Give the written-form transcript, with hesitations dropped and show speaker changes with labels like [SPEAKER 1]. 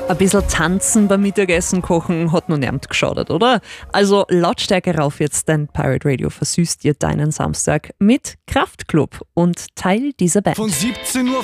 [SPEAKER 1] Ein bisschen tanzen beim Mittagessen kochen hat noch niemand geschadet, oder? Also Lautstärke rauf jetzt, denn Pirate Radio versüßt dir deinen Samstag mit Kraftklub und Teil dieser Band.
[SPEAKER 2] Von 17.05 Uhr